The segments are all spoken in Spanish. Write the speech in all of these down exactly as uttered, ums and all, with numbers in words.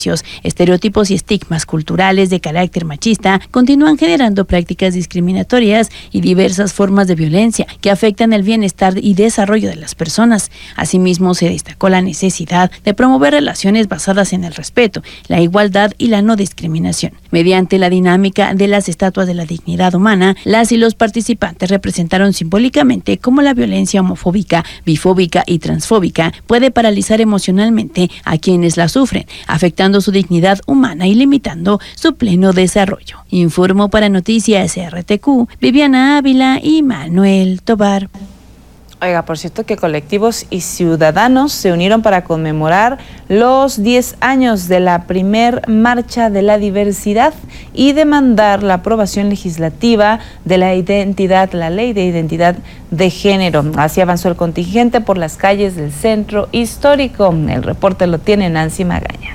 estereotipos y estigmas culturales de carácter machista continúan generando prácticas discriminatorias y diversas formas de violencia que afectan el bienestar y desarrollo de las personas. Asimismo, se destacó la necesidad de promover relaciones basadas en el respeto, la igualdad y la no discriminación. Mediante la dinámica de las estatuas de la dignidad humana, las y los participantes representaron simbólicamente cómo la violencia homofóbica, bifóbica y transfóbica puede paralizar emocionalmente a quienes la sufren, afectando su dignidad humana y limitando su pleno desarrollo. Informó para Noticias R T Q, Viviana Ávila y Manuel Tobar. Oiga, por cierto que colectivos y ciudadanos se unieron para conmemorar los diez años de la primer Marcha de la Diversidad y demandar la aprobación legislativa de la identidad, la Ley de Identidad de Género. Así avanzó el contingente por las calles del centro histórico. El reporte lo tiene Nancy Magaña.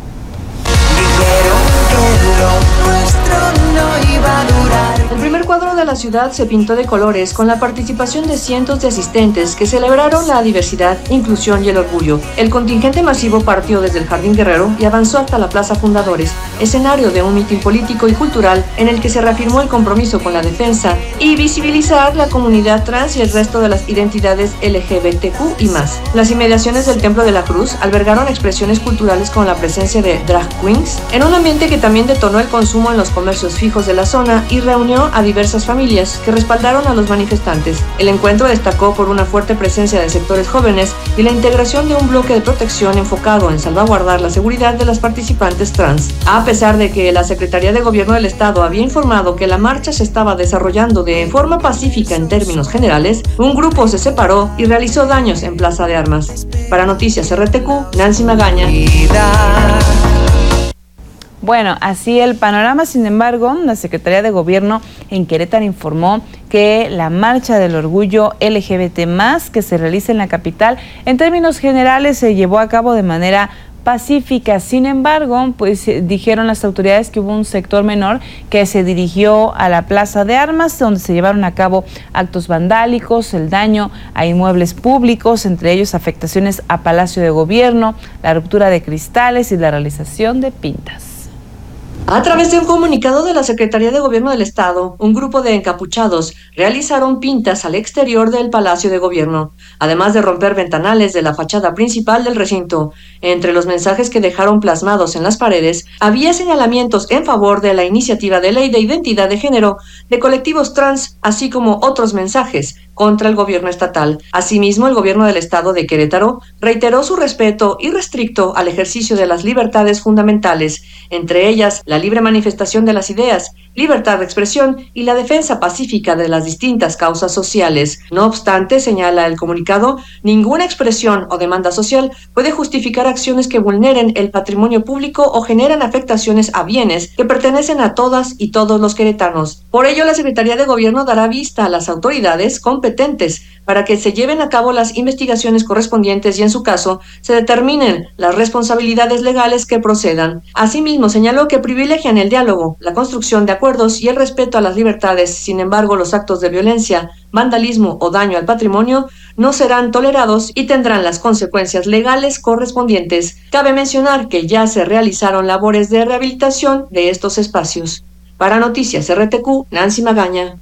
El primer cuadro de la ciudad se pintó de colores con la participación de cientos de asistentes que celebraron la diversidad, inclusión y el orgullo. El contingente masivo partió desde el Jardín Guerrero y avanzó hasta la Plaza Fundadores, escenario de un mitin político y cultural en el que se reafirmó el compromiso con la defensa y visibilizar la comunidad trans y el resto de las identidades L G B T Q y más. Las inmediaciones del Templo de la Cruz albergaron expresiones culturales con la presencia de drag queens, en un ambiente que también detonó el consumo en los comercios fijos de la zona y reunió a diversas familias que respaldaron a los manifestantes. El encuentro destacó por una fuerte presencia de sectores jóvenes y la integración de un bloque de protección enfocado en salvaguardar la seguridad de las participantes trans. A pesar de que la Secretaría de Gobierno del Estado había informado que la marcha se estaba desarrollando de forma pacífica en términos generales, un grupo se separó y realizó daños en Plaza de Armas. Para Noticias R T Q, Nancy Magaña. Bueno, así el panorama. Sin embargo, la Secretaría de Gobierno en Querétaro informó que la Marcha del Orgullo L G B T más, que se realiza en la capital, en términos generales se llevó a cabo de manera pacífica. Sin embargo, pues dijeron las autoridades que hubo un sector menor que se dirigió a la Plaza de Armas, donde se llevaron a cabo actos vandálicos, el daño a inmuebles públicos, entre ellos afectaciones a Palacio de Gobierno, la ruptura de cristales y la realización de pintas. A través de un comunicado de la Secretaría de Gobierno del Estado, un grupo de encapuchados realizaron pintas al exterior del Palacio de Gobierno, además de romper ventanales de la fachada principal del recinto. Entre los mensajes que dejaron plasmados en las paredes, había señalamientos en favor de la iniciativa de ley de identidad de género de colectivos trans, así como otros mensajes contra el gobierno estatal. Asimismo, el gobierno del estado de Querétaro reiteró su respeto irrestricto al ejercicio de las libertades fundamentales, entre ellas la libre manifestación de las ideas, libertad de expresión y la defensa pacífica de las distintas causas sociales. No obstante, señala el comunicado, ninguna expresión o demanda social puede justificar acciones que vulneren el patrimonio público o generan afectaciones a bienes que pertenecen a todas y todos los queretanos. Por ello, la Secretaría de Gobierno dará vista a las autoridades competentes para que se lleven a cabo las investigaciones correspondientes y, en su caso, se determinen las responsabilidades legales que procedan. Asimismo, señaló que privilegian el diálogo, la construcción de acuerdos y el respeto a las libertades. Sin embargo, los actos de violencia, vandalismo o daño al patrimonio no serán tolerados y tendrán las consecuencias legales correspondientes. Cabe mencionar que ya se realizaron labores de rehabilitación de estos espacios. Para Noticias R T Q, Nancy Magaña.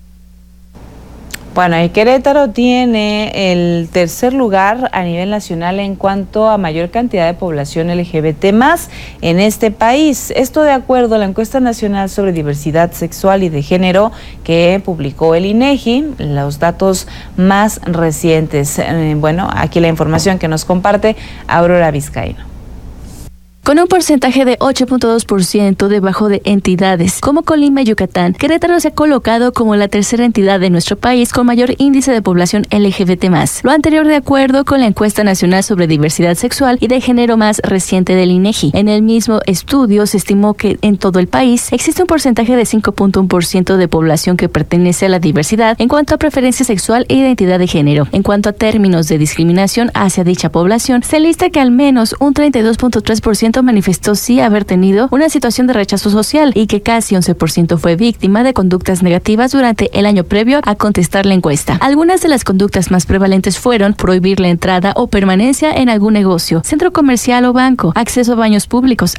Bueno, y Querétaro tiene el tercer lugar a nivel nacional en cuanto a mayor cantidad de población L G B T más en este país. Esto de acuerdo a la encuesta nacional sobre diversidad sexual y de género que publicó el INEGI, los datos más recientes. Eh, bueno, aquí la información que nos comparte Aurora Vizcaíno. Con un porcentaje de ocho punto dos por ciento debajo de entidades como Colima y Yucatán, Querétaro se ha colocado como la tercera entidad de nuestro país con mayor índice de población L G B T más. Lo anterior de acuerdo con la encuesta nacional sobre diversidad sexual y de género más reciente del INEGI. En el mismo estudio se estimó que en todo el país existe un porcentaje de cinco punto uno por ciento de población que pertenece a la diversidad en cuanto a preferencia sexual e identidad de género. En cuanto a términos de discriminación hacia dicha población, se lista que al menos un treinta y dos punto tres por ciento ciento manifestó sí haber tenido una situación de rechazo social y que casi once por ciento fue víctima de conductas negativas durante el año previo a contestar la encuesta. Algunas de las conductas más prevalentes fueron prohibir la entrada o permanencia en algún negocio, centro comercial o banco, acceso a baños públicos,